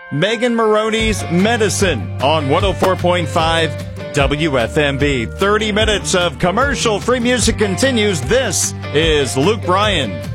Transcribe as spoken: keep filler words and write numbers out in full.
Megan Maroney's Medicine on one oh four point five W F M B. thirty minutes of commercial-free music continues. This is Luke Bryan.